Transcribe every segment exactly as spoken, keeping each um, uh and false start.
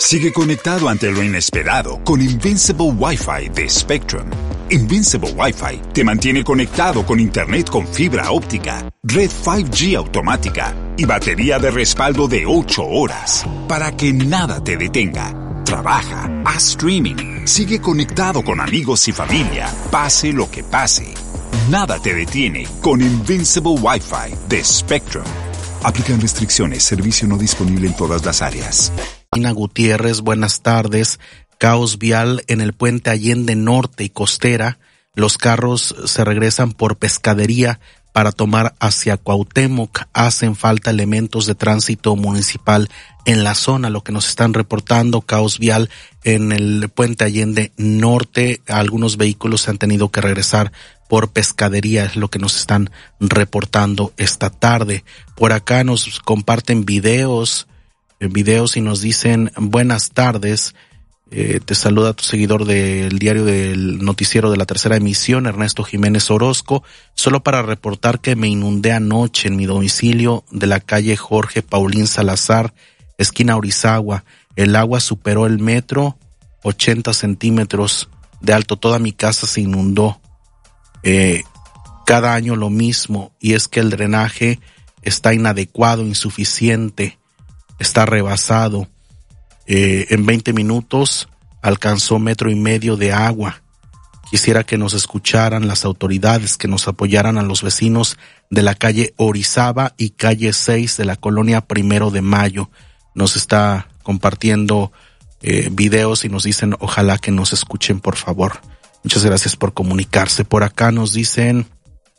Sigue conectado ante lo inesperado con Invincible Wi-Fi de Spectrum. Invincible Wi-Fi te mantiene conectado con internet con fibra óptica, red cinco G automática y batería de respaldo de ocho horas para que nada te detenga. Trabaja, haz streaming, sigue conectado con amigos y familia, pase lo que pase. Nada te detiene con Invincible Wi-Fi de Spectrum. Aplican restricciones, servicio no disponible en todas las áreas. Ina Gutiérrez, buenas tardes. Caos vial en el puente Allende Norte y Costera. Los carros se regresan por Pescadería para tomar hacia Cuauhtémoc. Hacen falta elementos de tránsito municipal en la zona, lo que nos están reportando. Caos vial en el puente Allende Norte. Algunos vehículos se han tenido que regresar por Pescadería, es lo que nos están reportando esta tarde. Por acá nos comparten videos, videos y nos dicen buenas tardes. Eh, te saluda tu seguidor del diario del noticiero de la tercera emisión, Ernesto Jiménez Orozco, solo para reportar que me inundé anoche en mi domicilio de la calle Jorge Paulín Salazar, esquina Orizagua. El agua superó el metro, ochenta centímetros de alto. Toda mi casa se inundó. Eh, cada año lo mismo, y es que el drenaje está inadecuado, insuficiente, está rebasado. Eh, en veinte minutos alcanzó metro y medio de agua. Quisiera que nos escucharan las autoridades, que nos apoyaran a los vecinos de la calle Orizaba y calle seis de la colonia Primero de Mayo. Nos está compartiendo eh, videos y nos dicen ojalá que nos escuchen, por favor. Muchas gracias por comunicarse. Por acá nos dicen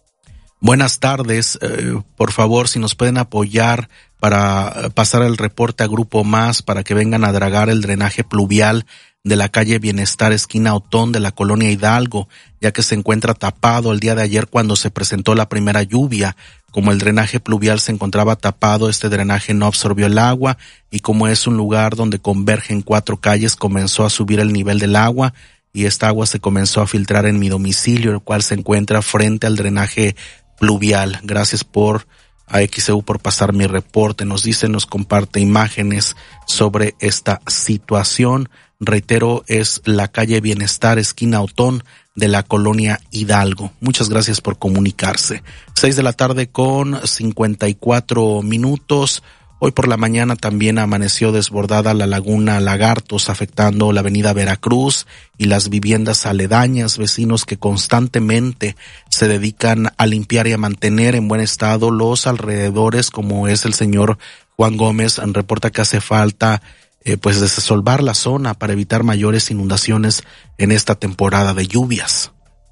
buenas tardes, eh, por favor, si nos pueden apoyar para pasar el reporte a Grupo Más para que vengan a dragar el drenaje pluvial de la calle Bienestar, esquina Otón de la colonia Hidalgo, ya que se encuentra tapado el día de ayer cuando se presentó la primera lluvia. Como el drenaje pluvial se encontraba tapado, este drenaje no absorbió el agua, y como es un lugar donde convergen cuatro calles, comenzó a subir el nivel del agua y esta agua se comenzó a filtrar en mi domicilio, el cual se encuentra frente al drenaje pluvial. Gracias por a X E U por pasar mi reporte. Nos dice, nos comparte imágenes sobre esta situación. Reitero, es la calle Bienestar, esquina Otón de la colonia Hidalgo. Muchas gracias por comunicarse. Seis de la tarde con cincuenta y cuatro minutos. Hoy por la mañana también amaneció desbordada la laguna Lagartos, afectando la avenida Veracruz y las viviendas aledañas. Vecinos que constantemente se dedican a limpiar y a mantener en buen estado los alrededores, como es el señor Juan Gómez, reporta que hace falta eh, pues desasolvar la zona para evitar mayores inundaciones en esta temporada de lluvias.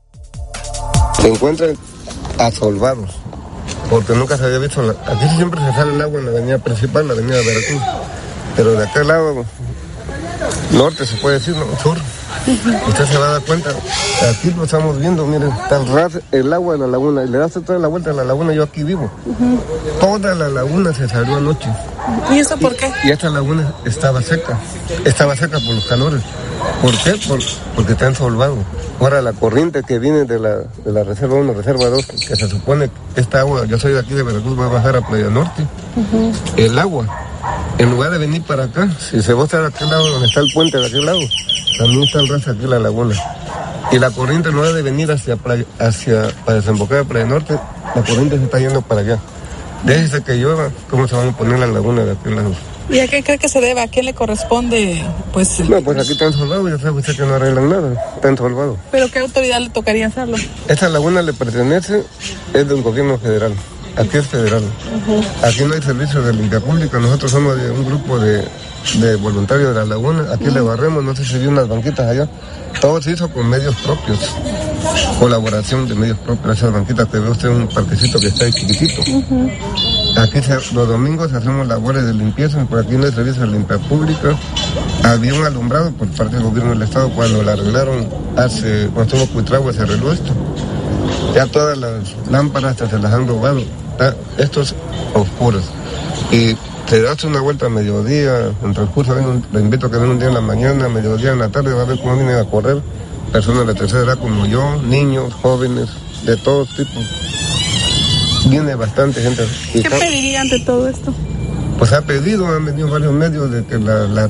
Se encuentran asolvados, porque nunca se había visto. La, aquí siempre se sale el agua en la avenida principal, la avenida Veracruz, pero de aquel lado norte se puede decir, no, sur, usted se va a dar cuenta. Aquí lo estamos viendo, miren, está ras el agua de la laguna, y le das toda la vuelta a la laguna. Yo aquí vivo, uh-huh. Toda la laguna se salió anoche. ¿Y eso por qué? Y esta laguna estaba seca, estaba seca por los calores. ¿Por qué? Por, porque está ensolvado. Ahora la corriente que viene de la, de la reserva uno, reserva dos, que se supone que esta agua, yo soy de aquí de Veracruz, va a bajar a Playa Norte. Uh-huh. El agua, en lugar de venir para acá, si se va a estar a aquel lado donde está el puente, de aquel lado, también está el ras aquí la laguna. Y la corriente no debe venir hacia, playa, hacia para desembocar a Playa Norte, la corriente se está yendo para allá. Déjese que llueva, ¿cómo se van a poner la laguna de aquel lado? ¿Y a qué cree que se debe? ¿A quién le corresponde? Pues no, pues aquí está ensolvado, ya sabe usted que no arreglan nada, está ensolvado. ¿Pero qué autoridad le tocaría hacerlo? Esta laguna le pertenece, es de un gobierno federal, aquí es federal. Uh-huh. Aquí no hay servicio de limpia pública, nosotros somos de un grupo de, de voluntarios de la laguna, aquí uh-huh. Le barremos, no sé si vi unas banquitas allá, todo se hizo con medios propios, colaboración de medios propios. Esas banquitas que ve usted, un parquecito que está ahí chiquitito. Uh-huh. Aquí se, los domingos hacemos labores de limpieza, por aquí no hay servicio de limpia pública. Había un alumbrado por parte del gobierno del estado cuando la arreglaron hace, cuando estuvo Cuitragua se arregló esto. Ya todas las lámparas hasta se las han robado. Esto es oscuro. Y se da una vuelta a mediodía, en transcurso, le invito a que venga un día en la mañana, mediodía en la tarde, va a ver cómo vienen a correr personas de tercera edad como yo, niños, jóvenes, de todo tipo. Viene bastante gente. ¿Qué pediría ante todo esto? Pues ha pedido, han venido varios medios de que la, la